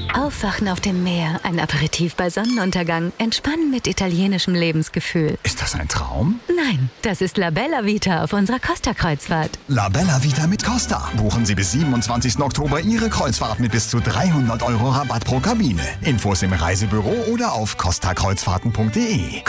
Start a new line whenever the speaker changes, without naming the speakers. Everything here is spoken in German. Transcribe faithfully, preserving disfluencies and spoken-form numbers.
Aufwachen auf dem Meer, ein Aperitif bei Sonnenuntergang, entspannen mit italienischem Lebensgefühl.
Ist das ein Traum?
Nein, das ist La Bella Vita auf unserer Costa-Kreuzfahrt.
La Bella Vita mit Costa. Buchen Sie bis siebenundzwanzigsten Oktober Ihre Kreuzfahrt mit bis zu dreihundert Euro Rabatt pro Kabine. Infos im Reisebüro oder auf costa kreuzfahrten punkt de.